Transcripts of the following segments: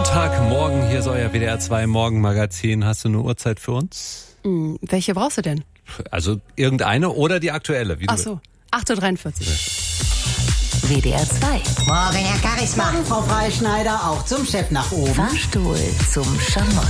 Montagmorgen, hier ist euer WDR 2 Morgenmagazin. Hast du eine Uhrzeit für uns? Welche brauchst du denn? Also irgendeine oder die aktuelle. Ach so, 8.43 Uhr. WDR 2. Morgen, Herr Charisma. Morgen, Frau Freischneider, auch zum Chef nach oben. Fahrstuhl zum Schamott.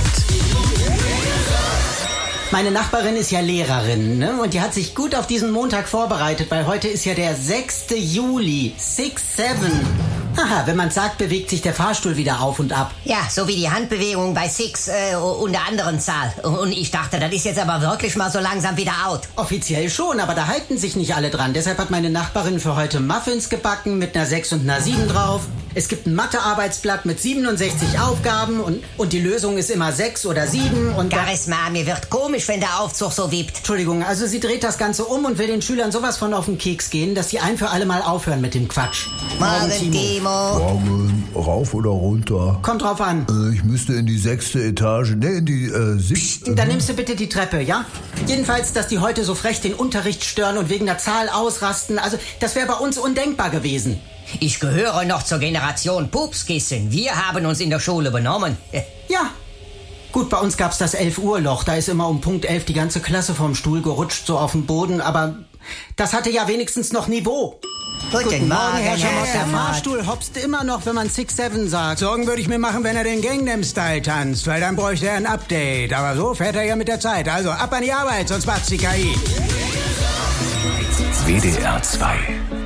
Meine Nachbarin ist ja Lehrerin, ne? Und die hat sich gut auf diesen Montag vorbereitet, weil heute ist ja der 6. Juli. 6-7. Haha, wenn man sagt, bewegt sich der Fahrstuhl wieder auf und ab. Ja, so wie die Handbewegung bei Six und der anderen Zahl. Und ich dachte, das ist jetzt aber wirklich mal so langsam wieder out. Offiziell schon, aber da halten sich nicht alle dran. Deshalb hat meine Nachbarin für heute Muffins gebacken mit einer 6 und einer 7 drauf. Es gibt ein Mathearbeitsblatt mit 67 Aufgaben und die Lösung ist immer 6 oder 7. Und Charisma, mir wird komisch, wenn der Aufzug so wiebt. Entschuldigung, also sie dreht das Ganze um und will den Schülern sowas von auf den Keks gehen, dass sie ein für alle Mal aufhören mit dem Quatsch. Morgen, Timo. Morgen, rauf oder runter? Kommt drauf an. Ich müsste in die 6. Etage, in die 7. Dann nimmst du bitte die Treppe, ja? Jedenfalls, dass die heute so frech den Unterricht stören und wegen der Zahl ausrasten, also das wäre bei uns undenkbar gewesen. Ich gehöre noch zur Generation Pupskissen. Wir haben uns in der Schule benommen. Ja. Gut, bei uns gab's das 11-Uhr-Loch. Da ist immer um Punkt 11 die ganze Klasse vom Stuhl gerutscht, so auf den Boden. Aber das hatte ja wenigstens noch Niveau. Guten Morgen, Herr Schamott. Der Schamott. Fahrstuhl hopst immer noch, wenn man 6-7 sagt. Sorgen würde ich mir machen, wenn er den Gangnam-Style tanzt, weil dann bräuchte er ein Update. Aber so fährt er ja mit der Zeit. Also ab an die Arbeit, sonst macht's die KI. WDR 2